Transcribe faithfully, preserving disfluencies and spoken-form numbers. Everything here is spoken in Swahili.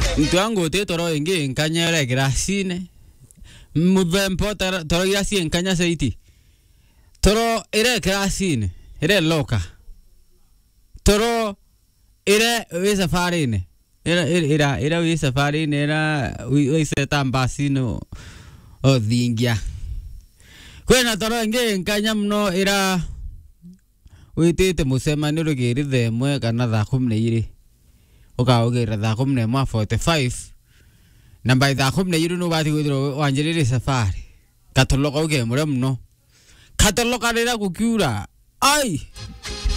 Mtu wangu te toro ingi nkanyere grasine. Muvempo toro grasi enkanya seiti. Toro ere grasine, ere loka. Toro ere we safarine. Era era era we safarine era we seta ambasino o dhingia. Kwena toro ingi nkanya mno era witete musemaniro gerithe mwe kana thaa kumi na igĩrĩ ukaugera thaa kumi na ĩmwe forty-five na by thaa kumi na igĩrĩ no bati gwithirwo wanjirire safari katoloka uge mure mno katoloka rira gukiura ai